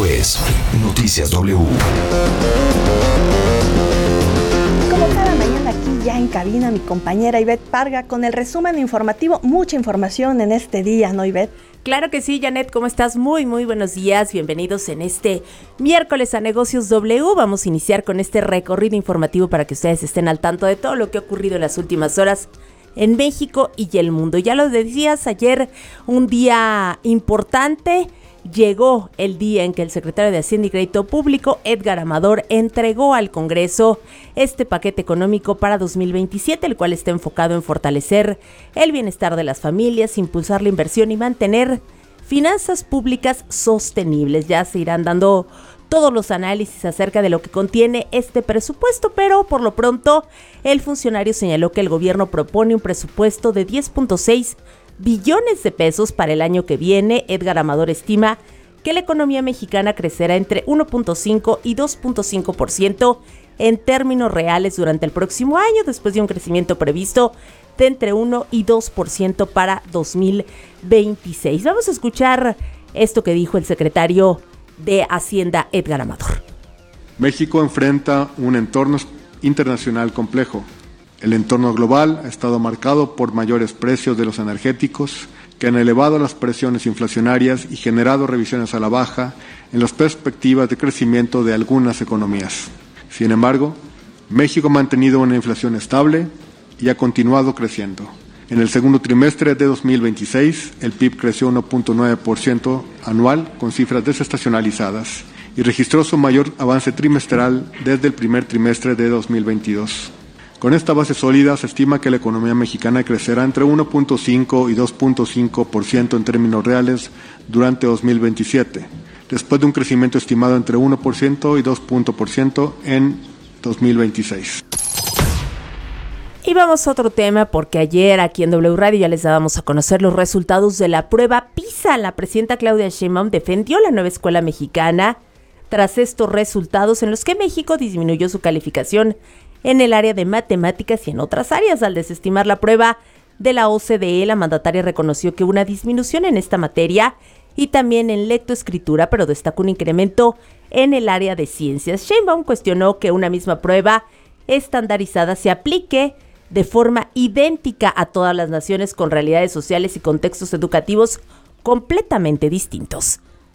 Esto es Noticias W. Como cada mañana aquí ya en cabina mi compañera Ivette Parga con el resumen informativo. Mucha información en este día, ¿no, Ivette? Claro que sí, Janet, ¿cómo estás? Muy buenos días, bienvenidos en este miércoles a Negocios W. Vamos a iniciar con este recorrido informativo para que ustedes estén al tanto de todo lo que ha ocurrido en las últimas horas en México y el mundo. Ya lo decías, ayer un día importante. Llegó el día en que el secretario de Hacienda y Crédito Público, Edgar Amador, entregó al Congreso este paquete económico para 2027, el cual está enfocado en fortalecer el bienestar de las familias, impulsar la inversión y mantener finanzas públicas sostenibles. Ya se irán dando todos los análisis acerca de lo que contiene este presupuesto, pero por lo pronto el funcionario señaló que el gobierno propone un presupuesto de 10.6 billones de pesos para el año que viene. Edgar Amador estima que la economía mexicana crecerá entre 1.5 y 2.5% en términos reales durante el próximo año, después de un crecimiento previsto de entre 1 y 2% para 2026. Vamos a escuchar esto que dijo el secretario de Hacienda, Edgar Amador. México enfrenta un entorno internacional complejo. El entorno global ha estado marcado por mayores precios de los energéticos, que han elevado las presiones inflacionarias y generado revisiones a la baja en las perspectivas de crecimiento de algunas economías. Sin embargo, México ha mantenido una inflación estable y ha continuado creciendo. En el segundo trimestre de 2026, el PIB creció 1.9% anual con cifras desestacionalizadas y registró su mayor avance trimestral desde el primer trimestre de 2022. Con esta base sólida, se estima que la economía mexicana crecerá entre 1.5 y 2.5% en términos reales durante 2027, después de un crecimiento estimado entre 1% y 2% en 2026. Y vamos a otro tema, porque ayer aquí en W Radio ya les dábamos a conocer los resultados de la prueba PISA. La presidenta Claudia Sheinbaum defendió la nueva escuela mexicana tras estos resultados en los que México disminuyó su calificación en el área de matemáticas y en otras áreas. Al desestimar la prueba de la OCDE, la mandataria reconoció que hubo una disminución en esta materia y también en lectoescritura, pero destacó un incremento en el área de ciencias. Sheinbaum cuestionó que una misma prueba estandarizada se aplique de forma idéntica a todas las naciones con realidades sociales y contextos educativos completamente distintos.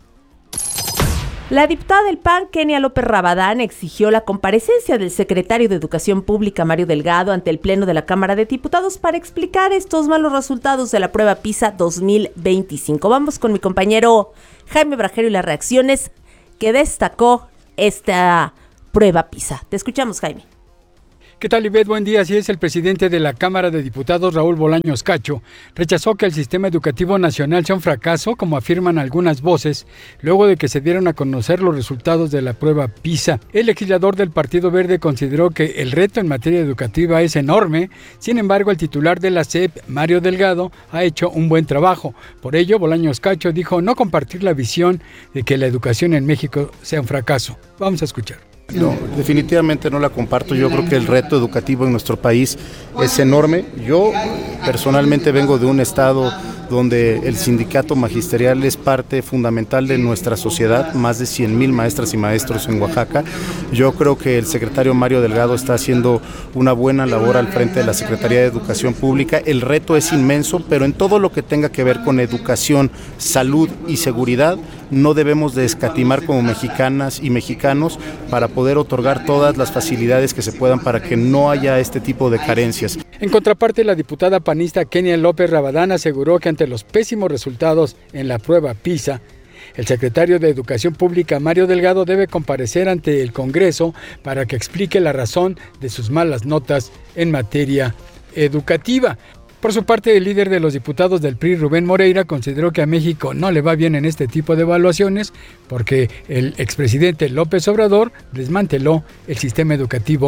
La diputada del PAN, Kenia López Rabadán, exigió la comparecencia del secretario de Educación Pública, Mario Delgado, ante el Pleno de la Cámara de Diputados para explicar estos malos resultados de la prueba PISA 2025. Vamos con mi compañero Jaime Brajero y las reacciones que destacó esta prueba PISA. Te escuchamos, Jaime. ¿Qué tal, Ivette? Buen día. Así es, el presidente de la Cámara de Diputados, Raúl Bolaños Cacho, rechazó que el sistema educativo nacional sea un fracaso, como afirman algunas voces, luego de que se dieron a conocer los resultados de la prueba PISA. El legislador del Partido Verde consideró que el reto en materia educativa es enorme. Sin embargo, el titular de la SEP, Mario Delgado, ha hecho un buen trabajo. Por ello, Bolaños Cacho dijo no compartir la visión de que la educación en México sea un fracaso. Vamos a escuchar. No, definitivamente no la comparto. Yo creo que el reto educativo en nuestro país es enorme. Yo personalmente vengo de un estado donde el sindicato magisterial es parte fundamental de nuestra sociedad, más de 100,000 maestras y maestros en Oaxaca. Yo creo que el secretario Mario Delgado está haciendo una buena labor al frente de la Secretaría de Educación Pública. El reto es inmenso, pero en todo lo que tenga que ver con educación, salud y seguridad, no debemos de escatimar como mexicanas y mexicanos para poder otorgar todas las facilidades que se puedan para que no haya este tipo de carencias. En contraparte, la diputada panista Kenia López Rabadán aseguró que ante los pésimos resultados en la prueba PISA, el secretario de Educación Pública, Mario Delgado, debe comparecer ante el Congreso para que explique la razón de sus malas notas en materia educativa. Por su parte, el líder de los diputados del PRI, Rubén Moreira, consideró que a México no le va bien en este tipo de evaluaciones porque el expresidente López Obrador desmanteló el sistema educativo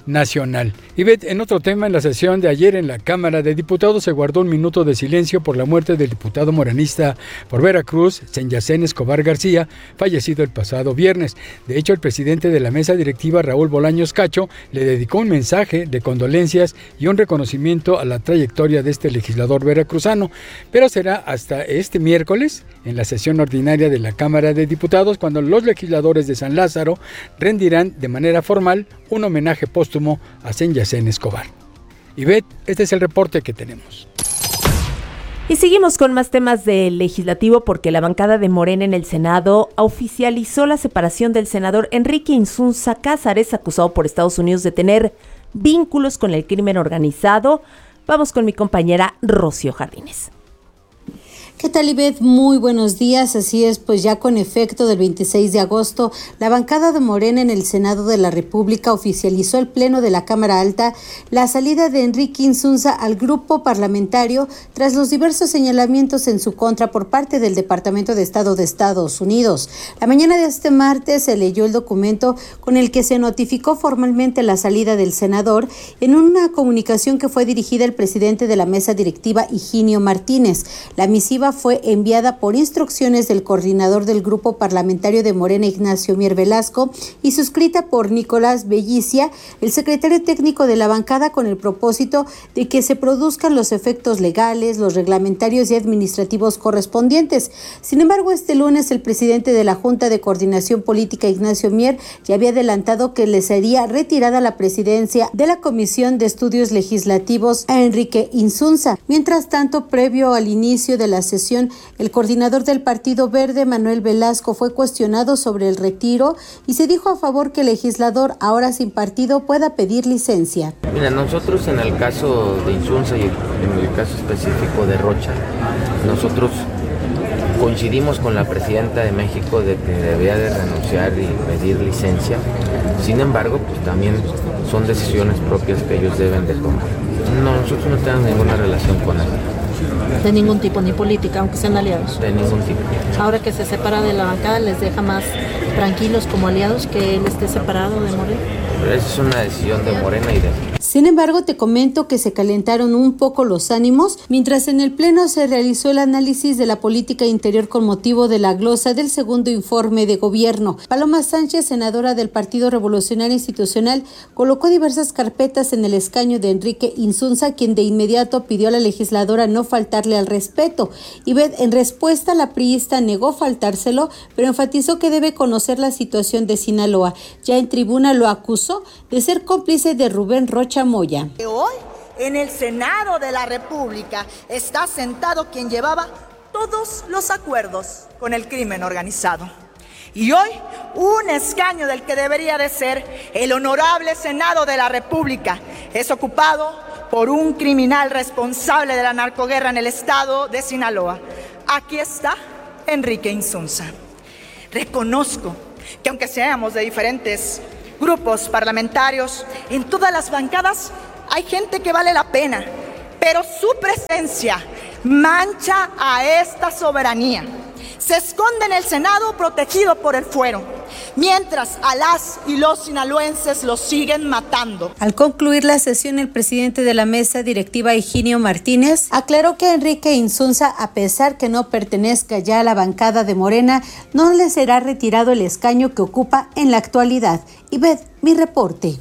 nacional. Ivette, en otro tema, en la sesión de ayer en la Cámara de Diputados se guardó un minuto de silencio por la muerte del diputado morenista por Veracruz, Senyacén Escobar García, fallecido el pasado viernes. De hecho, el presidente de la mesa directiva, Raúl Bolaños Cacho, le dedicó un mensaje de condolencias y un reconocimiento a la trayectoria de este legislador veracruzano, pero será hasta este miércoles, en la sesión ordinaria de la Cámara de Diputados, cuando los legisladores de San Lázaro rendirán de manera formal un homenaje póstumo a Senyacén Escobar. Ivette, este es el reporte que tenemos. Y seguimos con más temas del legislativo porque la bancada de Morena en el Senado oficializó la separación del senador Enrique Insunza Cázares, acusado por Estados Unidos de tener vínculos con el crimen organizado. Vamos con mi compañera Rocío Jardines. ¿Qué tal, Ivette? Muy buenos días. Así es, pues ya con efecto del 26 de agosto, la bancada de Morena en el Senado de la República oficializó el Pleno de la Cámara Alta la salida de Enrique Insunza al grupo parlamentario tras los diversos señalamientos en su contra por parte del Departamento de Estado de Estados Unidos. La mañana de este martes se leyó el documento con el que se notificó formalmente la salida del senador en una comunicación que fue dirigida al presidente de la mesa directiva, Higinio Martínez. La misiva fue enviada por instrucciones del coordinador del grupo parlamentario de Morena, Ignacio Mier Velasco, y suscrita por Nicolás Bellicia, el secretario técnico de la bancada, con el propósito de que se produzcan los efectos legales, los reglamentarios y administrativos correspondientes. Sin embargo, este lunes el presidente de la Junta de Coordinación Política, Ignacio Mier, ya había adelantado que le sería retirada la presidencia de la Comisión de Estudios Legislativos a Enrique Insunza. Mientras tanto, previo al inicio de la sesión, el coordinador del Partido Verde, Manuel Velasco, fue cuestionado sobre el retiro y se dijo a favor que el legislador, ahora sin partido, pueda pedir licencia. Mira, nosotros en el caso de Insunza y en el caso específico de Rocha, nosotros coincidimos con la presidenta de México de que debía de renunciar y pedir licencia. Sin embargo, pues también son decisiones propias que ellos deben de tomar. No, nosotros no tenemos ninguna relación con él. De ningún tipo, ni política, aunque sean aliados. De ningún tipo. Ahora que se separa de la bancada, ¿les deja más tranquilos como aliados que él esté separado de Morena? Pero esa es una decisión de Morena y de... Sin embargo, te comento que se calentaron un poco los ánimos mientras en el Pleno se realizó el análisis de la política interior con motivo de la glosa del segundo informe de gobierno. Paloma Sánchez, senadora del Partido Revolucionario Institucional, colocó diversas carpetas en el escaño de Enrique Insunza, quien de inmediato pidió a la legisladora no faltarle al respeto. Ivette, en respuesta, la priista negó faltárselo, pero enfatizó que debe conocer la situación de Sinaloa. Ya en tribuna lo acusó de ser cómplice de Rubén Rocha Moya. Hoy, en el Senado de la República, está sentado quien llevaba todos los acuerdos con el crimen organizado. Y hoy, un escaño del que debería de ser el honorable Senado de la República es ocupado por un criminal responsable de la narcoguerra en el estado de Sinaloa. Aquí está Enrique Insunza. Reconozco que aunque seamos de diferentes grupos parlamentarios, en todas las bancadas hay gente que vale la pena, pero su presencia mancha a esta soberanía. Se esconde en el Senado protegido por el fuero, mientras a las y los sinaloenses los siguen matando. Al concluir la sesión, el presidente de la mesa directiva, Higinio Martínez, aclaró que Enrique Insunza, a pesar que no pertenezca ya a la bancada de Morena, no le será retirado el escaño que ocupa en la actualidad. Ivette, mi reporte.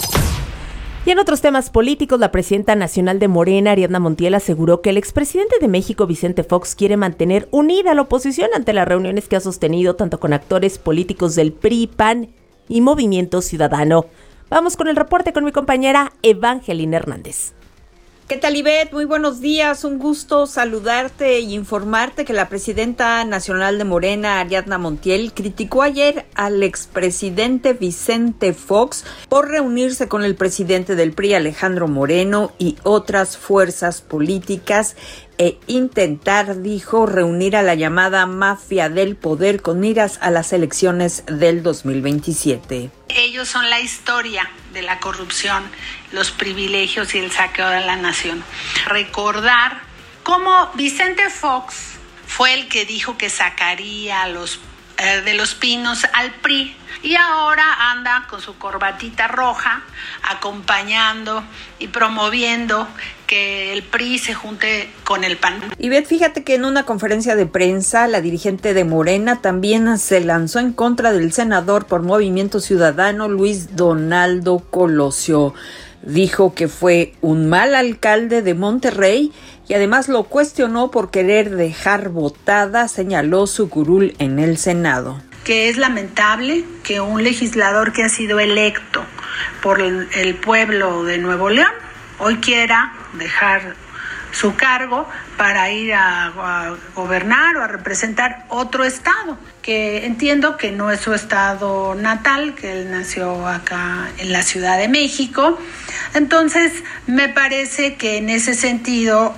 Y en otros temas políticos, la presidenta nacional de Morena, Ariadna Montiel, aseguró que el expresidente de México, Vicente Fox, quiere mantener unida a la oposición ante las reuniones que ha sostenido tanto con actores políticos del PRI, PAN y Movimiento Ciudadano. Vamos con el reporte con mi compañera Evangelina Hernández. ¿Qué tal, Ivette? Muy buenos días, un gusto saludarte e informarte que la presidenta nacional de Morena, Ariadna Montiel, criticó ayer al expresidente Vicente Fox por reunirse con el presidente del PRI, Alejandro Moreno, y otras fuerzas políticas e intentar, dijo, reunir a la llamada mafia del poder con miras a las elecciones del 2027. Ellos son la historia de la corrupción, los privilegios y el saqueo de la nación. Recordar cómo Vicente Fox fue el que dijo que sacaría a los de Los Pinos al PRI y ahora anda con su corbatita roja acompañando y promoviendo que el PRI se junte con el PAN. Ivette, fíjate que en una conferencia de prensa la dirigente de Morena también se lanzó en contra del senador por Movimiento Ciudadano Luis Donaldo Colosio. Dijo que fue un mal alcalde de Monterrey y además lo cuestionó por querer dejar votada, señaló su curul en el Senado. Que es lamentable que un legislador que ha sido electo por el pueblo de Nuevo León hoy quiera dejar su cargo para ir a gobernar o a representar otro estado, que entiendo que no es su estado natal, que él nació acá en la Ciudad de México. Entonces, me parece que en ese sentido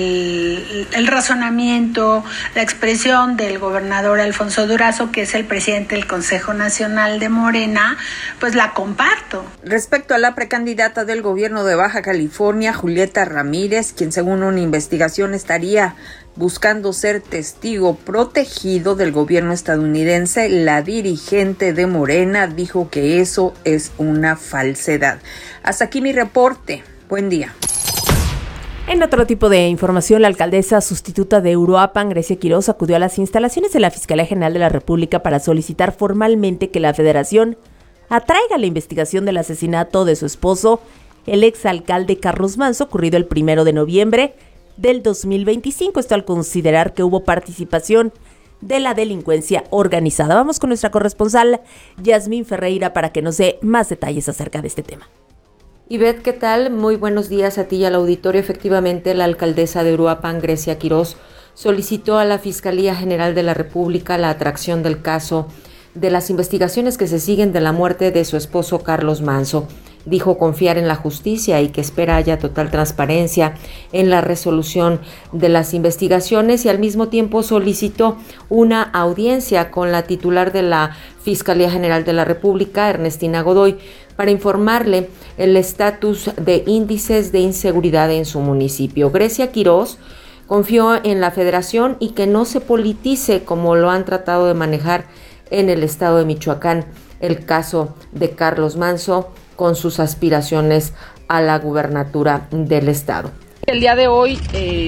el razonamiento, la expresión del gobernador Alfonso Durazo, que es el presidente del Consejo Nacional de Morena, pues la comparto. Respecto a la precandidata del gobierno de Baja California, Julieta Ramírez, quien según una investigación estaría buscando ser testigo protegido del gobierno estadounidense, la dirigente de Morena dijo que eso es una falsedad. Hasta aquí mi reporte. Buen día. En otro tipo de información, la alcaldesa sustituta de Uruapan, Grecia Quiroz, acudió a las instalaciones de la Fiscalía General de la República para solicitar formalmente que la Federación atraiga la investigación del asesinato de su esposo, el exalcalde Carlos Manzo, ocurrido el 1 de noviembre del 2025. Esto al considerar que hubo participación de la delincuencia organizada. Vamos con nuestra corresponsal Yasmín Ferreira para que nos dé más detalles acerca de este tema. Ivette, ¿qué tal? Muy buenos días a ti y al auditorio. Efectivamente, la alcaldesa de Uruapan, Grecia Quiroz, solicitó a la Fiscalía General de la República la atracción del caso de las investigaciones que se siguen de la muerte de su esposo Carlos Manzo. Dijo confiar en la justicia y que espera haya total transparencia en la resolución de las investigaciones y al mismo tiempo solicitó una audiencia con la titular de la Fiscalía General de la República, Ernestina Godoy, para informarle el estatus de índices de inseguridad en su municipio. Grecia Quiroz confió en la Federación y que no se politice como lo han tratado de manejar en el estado de Michoacán el caso de Carlos Manzo con sus aspiraciones a la gubernatura del estado. El día de hoy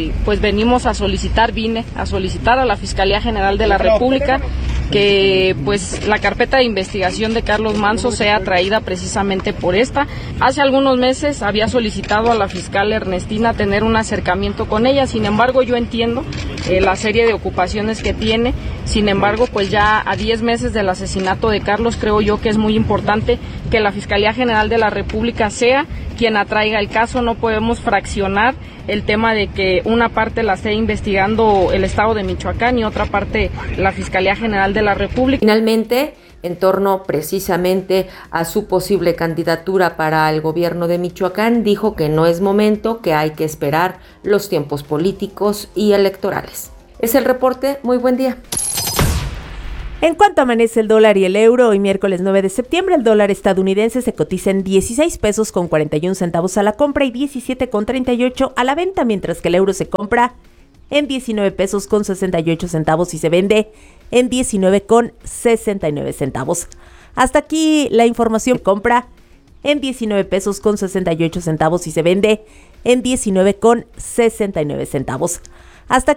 vine a solicitar a la Fiscalía General de la República que pues la carpeta de investigación de Carlos Manzo sea traída precisamente por esta. Hace algunos meses había solicitado a la fiscal Ernestina tener un acercamiento con ella, sin embargo yo entiendo la serie de ocupaciones que tiene, sin embargo pues ya a 10 meses del asesinato de Carlos creo yo que es muy importante que la Fiscalía General de la República sea quien atraiga el caso. No podemos fraccionar el tema de que una parte la esté investigando el estado de Michoacán y otra parte la Fiscalía General de la República. Finalmente, en torno precisamente a su posible candidatura para el gobierno de Michoacán, dijo que no es momento, que hay que esperar los tiempos políticos y electorales. Es el reporte. Muy buen día. En cuanto amanece el dólar y el euro, hoy miércoles 9 de septiembre, el dólar estadounidense se cotiza en 16 pesos con 41 centavos a la compra y 17 con 38 a la venta, mientras que el euro se compra en 19 pesos con 68 centavos y se vende en 19 con 69 centavos. Hasta aquí la información. Compra en 19 pesos con 68 centavos y se vende en 19 con 69 centavos. Hasta